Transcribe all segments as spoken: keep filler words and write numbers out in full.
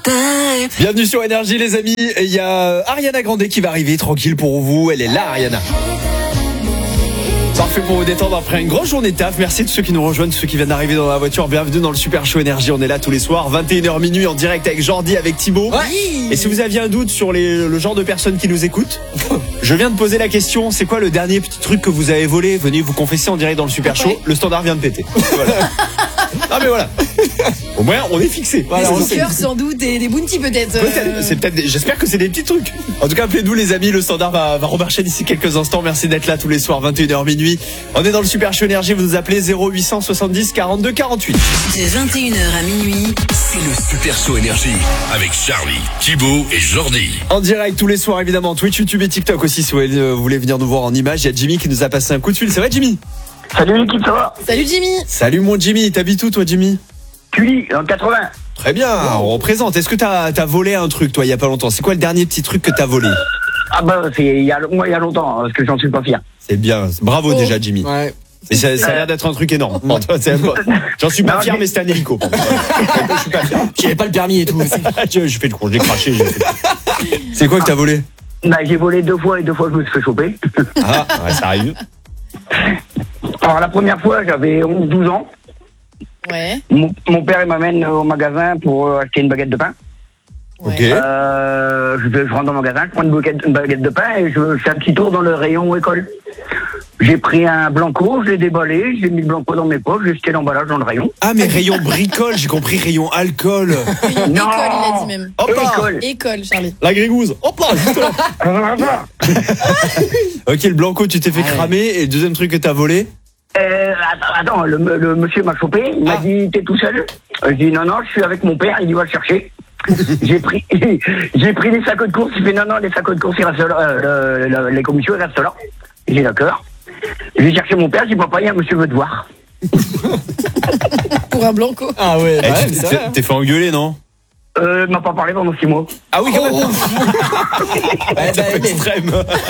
Bienvenue sur Énergie les amis, il y a Ariana Grande qui va arriver tranquille pour vous, elle est là Ariana. Parfait pour vous détendre après une grosse journée de taf. Merci de ceux qui nous rejoignent, ceux qui viennent d'arriver dans la voiture. Bienvenue dans le Super Show Énergie. On est là tous les soirs, vingt et une heures minuit en direct avec Jordi, avec Thibaut. Oui. Et si vous aviez un doute sur les, le genre de personnes qui nous écoutent, je viens de poser la question. C'est quoi le dernier petit truc que vous avez volé? Venez vous confesser en direct dans le Super Show. Le standard vient de péter. Voilà. Ah mais voilà. Au moins on est fixé. Voilà, des stickers sans doute et des bounties peut-être. Peut-être. Euh... C'est peut-être. Des... J'espère que c'est des petits trucs. En tout cas, appelez-nous les amis. Le standard va, va remarcher d'ici quelques instants. Merci d'être là tous les soirs, vingt et une heures minuit. On est dans le Super Show Énergie. Vous nous appelez zéro huit cent soixante-dix quarante-deux quarante-huit. De vingt et une heures à minuit, c'est le Super Show Énergie avec Charlie, Thibaut et Jordi. En direct tous les soirs évidemment. Twitch, YouTube et TikTok aussi. Si vous voulez venir nous voir en image, il y a Jimmy qui nous a passé un coup de fil. C'est vrai Jimmy? Salut l'équipe, ça va? Salut Jimmy. Salut mon Jimmy. T'habites où toi Jimmy? Cully, en quatre-vingts. Très bien, on représente. Est-ce que t'as as volé un truc, toi, il y a pas longtemps? C'est quoi le dernier petit truc que t'as volé? Ah bah, c'est il y a, moi, il y a longtemps, parce que j'en suis pas fier. C'est bien. Bravo oh. déjà, Jimmy. Ouais. Mais ça, ça a l'air d'être un truc énorme. Bon, j'en suis pas non, fier, mais c'était un hélico. Je suis pas fier. J'avais pas le permis et tout. Je fais le con, j'ai craché. Fait... C'est quoi que t'as volé? Bah, j'ai volé deux fois et deux fois je me suis fait choper. Ah, ouais, ça arrive. Alors, la première fois, j'avais onze douze ans. Ouais. Mon, mon père il m'amène au magasin pour euh, acheter une baguette de pain. Ok. Euh, je, je rentre dans le magasin, je prends une baguette, une baguette de pain et je fais un petit tour dans le rayon école. J'ai pris un Blanco, je l'ai déballé, j'ai mis le Blanco dans mes poches, j'ai jeté l'emballage dans le rayon. Ah mais rayon bricole, j'ai compris rayon alcool. Rayon non. École, il a dit même. Hop là. École. École, Charlie. La grigouze. Hop là, juste là. Ok, le Blanco, tu t'es fait ah, cramer. Et le deuxième truc que t'as volé? Euh, attends, le, le monsieur m'a chopé, il m'a ah. dit t'es tout seul? Je dis non, non, je suis avec mon père, il dit va le chercher. j'ai pris j'ai pris les sacs de course, il fait non, non, les sacs de course, ils restent là, euh, le, les commissions, ils restent là. J'ai d'accord. J'ai cherché mon père, j'ai dit papa, il y a un monsieur veut te voir. Pour un Blanco. Ah ouais, bah hey, ouais t'es fait engueuler, non? Euh, m'a pas parlé pendant six mois. Ah oui, quand même. Oh. Ouais, c'est extrême.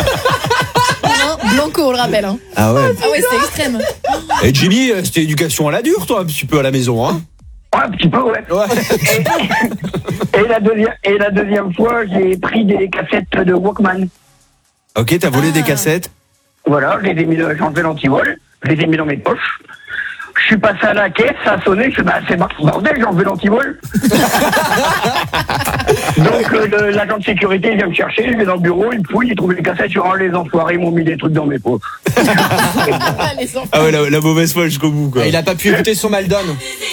Blanco, on le rappelle. Hein. Ah ouais. Ah ouais, c'est extrême. Et Jimmy, c'était éducation à la dure, toi, un petit peu à la maison, hein? Ouais, un petit peu, ouais. ouais. Et, et, la deuxième, et la deuxième fois, j'ai pris des cassettes de Walkman. Ok, t'as volé ah. des cassettes? Voilà, je les ai mis, j'ai enlevé l'antivol, je les ai mis dans mes poches. Je suis passé à la caisse, ça a sonné, je suis bah c'est bordel, j'ai enlevé l'antivol. Donc euh, l'agent de sécurité il vient me chercher, je vais dans le bureau, il me fouille, il trouve les cassettes, je rends les enfoirés, ils m'ont mis des trucs dans mes poches. Ah ouais, la, la mauvaise foi jusqu'au bout quoi. Ah, il a pas pu écouter son Maldon.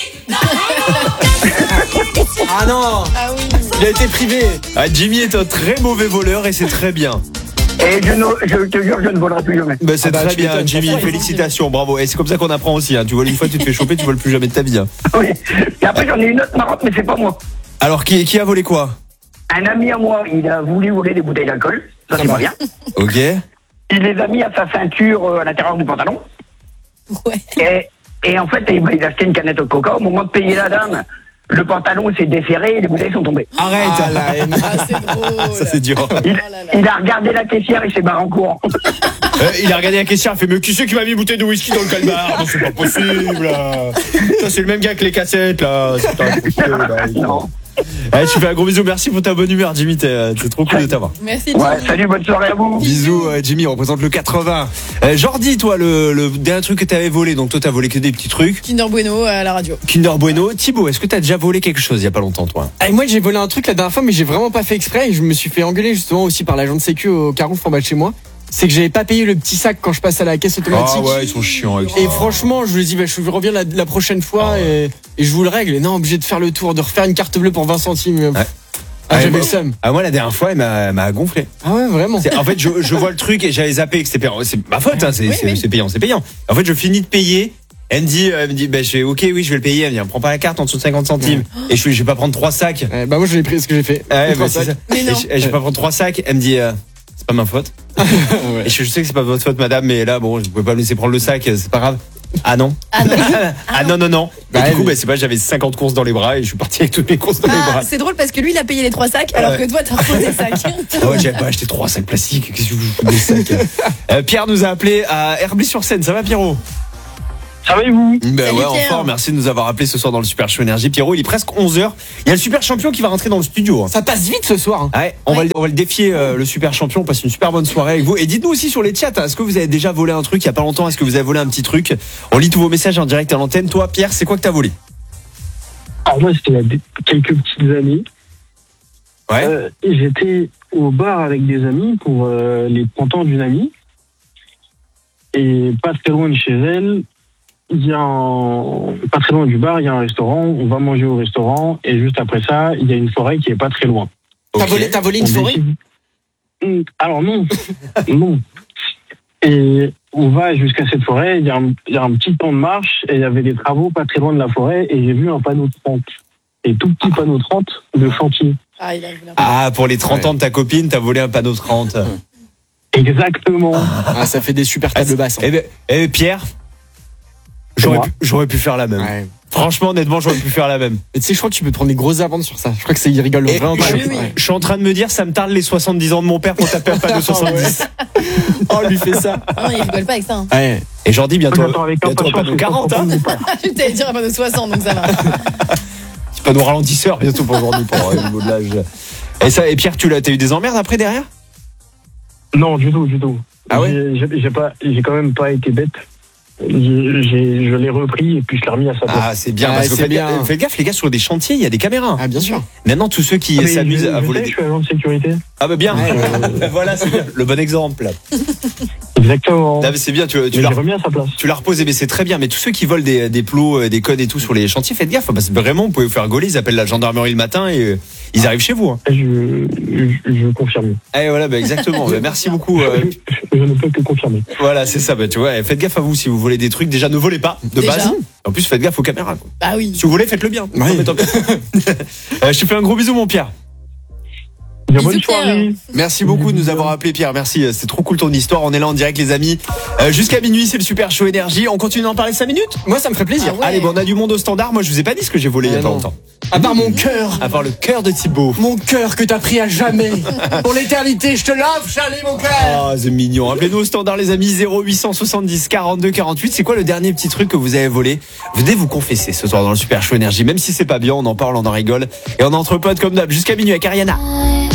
Ah non, ah oui. Il a été privé. Ah, Jimmy est un très mauvais voleur et c'est très bien. Et je, ne, je te jure, je ne volerai plus jamais. Bah c'est ah bah, très bien, Jimmy, ça, félicitations, bravo. Et c'est comme ça qu'on apprend aussi, hein. Tu voles une fois, tu te fais choper, tu voles plus jamais de ta vie. Hein. Oui. Et après, j'en ai une autre marrante, mais c'est pas moi. Alors, qui, qui a volé quoi? Un ami à moi, il a voulu voler des bouteilles d'alcool. Ça, c'est pas bien. Ok. Il les a mis à sa ceinture à l'intérieur du pantalon. Ouais. Et, et en fait, il a acheté une canette de coca. Au moment de payer la dame, le pantalon s'est desserré et les bouteilles sont tombées. Arrête. Ah, la haine. Ah, c'est drôle. Ça, c'est dur. Il, il a regardé la caissière et s'est barré en courant. Euh, il a regardé la caissière, il fait mais qui c'est qui m'a mis une bouteille de whisky dans le calbar? Non, c'est pas possible. Là. Ça, c'est le même gars que les cassettes là. C'est pas possible, là. Non. Allez, je te fais un gros bisou, merci pour ta bonne humeur Jimmy, t'es, c'est trop cool de t'avoir. Merci Jimmy. Ouais, salut, bonne soirée à vous. Bisous euh, Jimmy, on représente le quatre-vingts. euh, Jordi, toi le, le dernier truc que t'avais volé, donc toi t'as volé que des petits trucs. Kinder Bueno à la radio. Kinder Bueno. Thibaut, est-ce que t'as déjà volé quelque chose il y a pas longtemps toi? Ah, moi j'ai volé un truc la dernière fois mais j'ai vraiment pas fait exprès et je me suis fait engueuler justement aussi par l'agent de sécu au Carrefour en bas de chez moi. C'est que j'avais pas payé le petit sac quand je passe à la caisse automatique. Ah ouais, ils sont chiants avec ça. Et franchement, je lui ai dit, bah, je reviens la, la prochaine fois ah ouais. et, et je vous le règle. Et non, obligé de faire le tour, de refaire une carte bleue pour vingt centimes. Ouais. Ah, ah, j'avais moi, le seum. Ah, moi, la dernière fois, elle m'a, elle m'a gonflé. Ah ouais, vraiment. C'est, en fait, je, je vois le truc et j'avais zappé que c'était payant. C'est ma faute, hein, c'est, oui, c'est, oui. c'est payant, c'est payant. En fait, je finis de payer. Elle me dit, elle me dit, bah, je fais, ok, oui, je vais le payer. Elle me dit, prends pas la carte en dessous de cinquante centimes. Ouais. Et je fais, je vais pas prendre trois sacs. Ouais, bah, moi, je l'ai pris ce que j'ai fait. Ouais, bah, c'est ça. Mais non. Et je, et je vais pas prendre trois sacs. Elle me dit, euh, c'est pas ma faute. Ouais. Et je, je sais que c'est pas votre faute, madame, mais là, bon, je pouvais pas me laisser prendre le sac, c'est pas grave. Ah non. Ah non. Ah non, non, non. Et Bah, du coup, oui. bah, c'est pas, j'avais cinquante courses dans les bras et je suis parti avec toutes mes courses dans les Ah, bras. c'est drôle parce que lui il a payé les trois sacs alors Ouais. que toi t'as reposé des sacs. Ah ouais, j'avais pas acheté trois sacs plastiques. Qu'est-ce que je vous fous des sacs? euh, Pierre nous a appelé à Herblay-sur-Seine. Ça va, Pierrot? Ça va et vous? Ben Salut, ouais, en Pierre. forme. Merci de nous avoir appelé ce soir dans le Super Show Énergie. Pierrot, il est presque onze heures. Il y a le super champion qui va rentrer dans le studio. hein. Ça passe vite ce soir. hein. Ouais, on, Ouais. Va, le- on va le défier, euh, le super champion. On passe une super bonne soirée avec vous. Et dites-nous aussi sur les chats, hein, est-ce que vous avez déjà volé un truc il y a pas longtemps? Est-ce que vous avez volé un petit truc? On lit tous vos messages en direct à l'antenne. Toi, Pierre, c'est quoi que t'as volé? Alors moi, c'était il y a des- quelques petites années. Ouais. Euh, et j'étais au bar avec des amis pour euh, les trente ans d'une amie. Et pas très loin de chez elle, il y a un... pas très loin du bar, il y a un restaurant. On va manger au restaurant. Et juste après ça, il y a une forêt qui est pas très loin. T'as Ok. volé, t'as volé une On forêt? décide- Hum, Alors non, non. Et on va jusqu'à cette forêt, il y, a un, il y a un petit temps de marche et il y avait des travaux pas très loin de la forêt et j'ai vu un panneau de trente. Et tout petit panneau trente de chantier. Ah, il a voulu un- Ah, pour les trente Ouais. ans de ta copine, t'as volé un panneau trente. Exactement. Ah, ça fait des super tables basses. hein. Eh ben, eh, Pierre, j'aurais Moi. pu, j'aurais pu faire la même. Ouais. Franchement, honnêtement, j'aurais pu faire la même. Et tu sais, je crois que tu peux te prendre des grosses amendes sur ça. Je crois que c'est ils rigolent Et- vraiment. oui, pas. oui, oui. Ouais. Je suis en train de me dire, ça me tarde les soixante-dix ans de mon père pour taper un panneau soixante-dix. Oh, lui fait ça. Ah non, il rigole pas avec ça. hein. Ouais. Et Jordi, bientôt, J'attends avec bientôt un impatience panneau le quarante, hein. trente ans de mon père. Je t'allais dire un panneau de soixante, donc ça va. Petit panneau ralentisseur bientôt pour aujourd'hui, pour avoir le niveau de l'âge. Et ça, et Pierre, tu l'as, t'as eu des emmerdes après derrière? Non, du tout, du tout. Ah ouais J'ai- j'ai, j'ai pas, j'ai quand même pas été bête. J'ai, j'ai- je l'ai repris et puis je l'ai remis à sa place. Ah, c'est bien, Ah, parce que c'est faites, bien. gaffe, faites gaffe, les gars, sur des chantiers, il y a des caméras. Ah, bien sûr. Maintenant, tous ceux qui Ah, mais s'amusent je- à je voler sais, des... Je suis agent de sécurité. Ah bah bien, Ouais, Ben voilà, c'est bien, le bon exemple. Exactement. Là, mais c'est bien, tu, tu Mais l'as j'ai remis à sa place. tu l'as reposé, mais c'est très bien. Mais tous ceux qui volent des, des plots, euh, des codes et tout sur les chantiers, faites gaffe, parce que vraiment, vous pouvez vous faire gauler, ils appellent la gendarmerie le matin et euh, ils arrivent chez vous. Hein. Je, je, je confirme. Eh voilà, bah, exactement. Bah, merci beaucoup. euh, Je, je ne peux que confirmer. voilà, c'est ça. Bah, tu vois, faites gaffe à vous si vous volez des trucs. Déjà, ne volez pas de Déjà. base. En plus, faites gaffe aux caméras. Quoi. Bah oui. Si vous voulez, faites-le bien. Ouais. Non, mais tant pis. Euh, je te fais un gros bisou, mon Pierre. Bien, Bisous, bonne soirée. Pierre. Merci beaucoup de nous avoir appelé, Pierre. Merci, c'est trop cool ton histoire. On est là en direct, les amis. Euh, Jusqu'à minuit, c'est le Super Show Énergie. On continue d'en parler cinq minutes. Moi, ça me ferait plaisir. Ah ouais. Allez, bon, on a du monde au standard. Moi, je vous ai pas dit ce que j'ai volé il y a Ah pas non. longtemps. À part mon cœur. À part le cœur de Thibaut. Mon cœur que t'as pris à jamais. Pour l'éternité, je te lave, Charlie, mon cœur. Ah, c'est mignon. Appelez-nous au standard, les amis. zéro huit cent soixante-dix quarante-deux quarante-huit. C'est quoi le dernier petit truc que vous avez volé? Venez vous confesser ce soir dans le Super Show Énergie. Même si c'est pas bien, on en parle, on en rigole. Et on entre potes comme d'hab. Jusqu'à minuit avec Ariana.